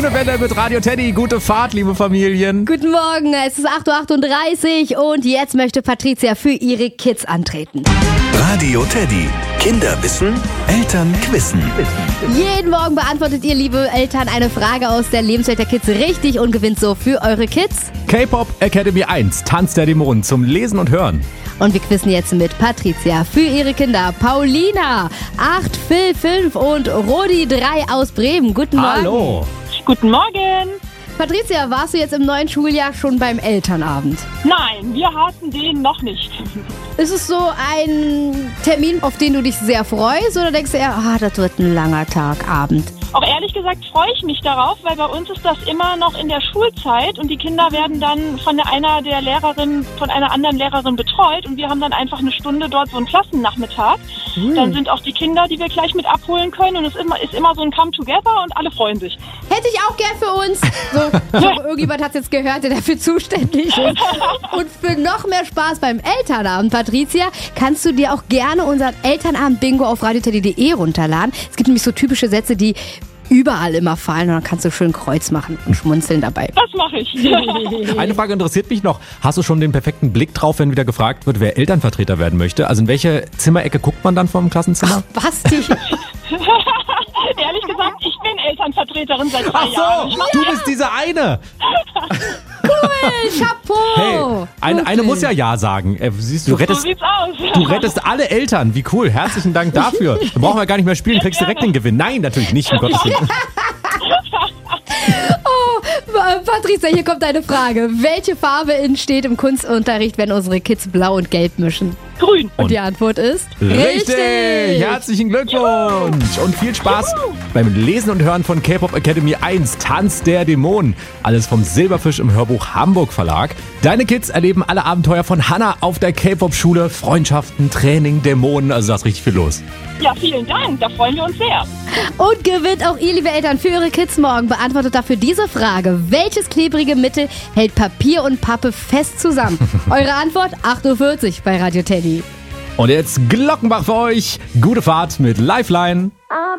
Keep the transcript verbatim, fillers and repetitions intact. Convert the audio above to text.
Grüne Welle mit Radio Teddy. Gute Fahrt, liebe Familien. Guten Morgen, es ist acht Uhr achtunddreißig und jetzt möchte Patricia für ihre Kids antreten. Radio Teddy. Kinder wissen, Eltern quissen. Jeden Morgen beantwortet ihr, liebe Eltern, eine Frage aus der Lebenswelt der Kids richtig und gewinnt so für eure Kids K-Pop Academy eins, Tanz der Dämonen zum Lesen und Hören. Und wir quizzen jetzt mit Patricia für ihre Kinder. Paulina, acht, Phil, fünf und Rodi, drei aus Bremen. Guten Morgen. Hallo. Guten Morgen. Patricia, warst du jetzt im neuen Schuljahr schon beim Elternabend? Nein, wir hatten den noch nicht. Ist es so ein Termin, auf den du dich sehr freust, oder denkst du eher, ah, das wird ein langer Tag, Abend? Auch ehrlich gesagt freue ich mich darauf, weil bei uns ist das immer noch in der Schulzeit und die Kinder werden dann von einer der Lehrerinnen, von einer anderen Lehrerin betreut und wir haben dann einfach eine Stunde dort so einen Klassennachmittag. Hm. Dann sind auch die Kinder, die wir gleich mit abholen können und es ist immer, ist immer so ein Come-Together und alle freuen sich. Hätte ich auch gern für uns. So, so, irgendjemand hat es jetzt gehört, der dafür zuständig ist. Und für noch mehr Spaß beim Elternabend, Patricia, kannst du dir auch gerne unseren Elternabend-Bingo auf radio teddy punkt de runterladen. Es gibt nämlich so typische Sätze, die überall immer fallen und dann kannst du schön Kreuz machen und schmunzeln dabei. Das mache ich. Eine Frage interessiert mich noch. Hast du schon den perfekten Blick drauf, wenn wieder gefragt wird, wer Elternvertreter werden möchte? Also in welche Zimmerecke guckt man dann vom Klassenzimmer? Ach, Basti. Ehrlich gesagt, ich bin Elternvertreterin seit drei Ach Jahren. so, du bist diese eine. Cool, Chapeau. Hey, eine, eine muss ja Ja sagen. Äh, siehst du, rettest, So sie's aus. du rettest alle Eltern. Wie cool. Herzlichen Dank dafür. Da brauchen wir gar nicht mehr spielen, kriegst direkt den Gewinn. Nein, natürlich nicht, um Gottes Willen. Patricia, hier kommt eine Frage. Welche Farbe entsteht im Kunstunterricht, wenn unsere Kids blau und gelb mischen? Grün. Und die Antwort ist Richtig! Herzlichen Glückwunsch! Und viel Spaß beim Lesen und Hören von K-Pop Academy eins, Tanz der Dämonen. Alles vom Silberfisch im Hörbuch Hamburg Verlag. Deine Kids erleben alle Abenteuer von Hannah auf der K-Pop-Schule. Freundschaften, Training, Dämonen, also da ist richtig viel los. Ja, vielen Dank. Da freuen wir uns sehr. Und gewinnt auch ihr, liebe Eltern, für eure Kids morgen. Beantwortet dafür diese Frage. Welches klebrige Mittel hält Papier und Pappe fest zusammen? Eure Antwort acht Uhr vierzig bei Radio Teddy. Und jetzt Glockenbach für euch. Gute Fahrt mit Lifeline.